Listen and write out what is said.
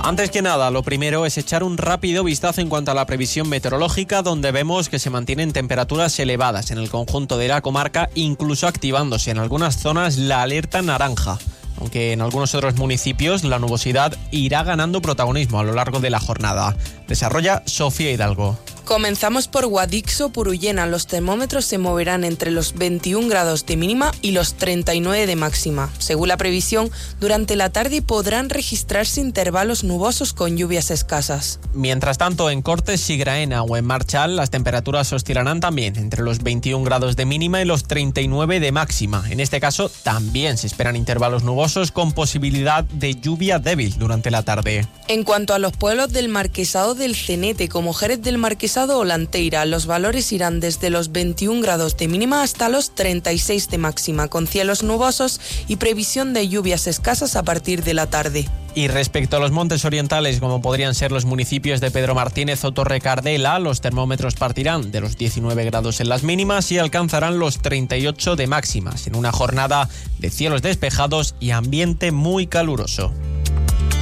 Antes que nada, lo primero es echar un rápido vistazo en cuanto a la previsión meteorológica, donde vemos que se mantienen temperaturas elevadas en el conjunto de la comarca, incluso activándose en algunas zonas la alerta naranja. Aunque en algunos otros municipios la nubosidad irá ganando protagonismo a lo largo de la jornada. Desarrolla Sofía Hidalgo. Comenzamos por Guadix, Purullena. Los termómetros se moverán entre los 21 grados de mínima y los 39 de máxima. Según la previsión, durante la tarde podrán registrarse intervalos nubosos con lluvias escasas. Mientras tanto, en Cortes, Sigraena o en Marchal, las temperaturas oscilarán también entre los 21 grados de mínima y los 39 de máxima. En este caso, también se esperan intervalos nubosos con posibilidad de lluvia débil durante la tarde. En cuanto a los pueblos del Marquesado del Cenete, como Jerez del Marquesado o Lanteira, los valores irán desde los 21 grados de mínima hasta los 36 de máxima, con cielos nubosos y previsión de lluvias escasas a partir de la tarde. Y respecto a los montes orientales, como podrían ser los municipios de Pedro Martínez o Torrecardela, los termómetros partirán de los 19 grados en las mínimas y alcanzarán los 38 de máximas, en una jornada de cielos despejados y ambiente muy caluroso.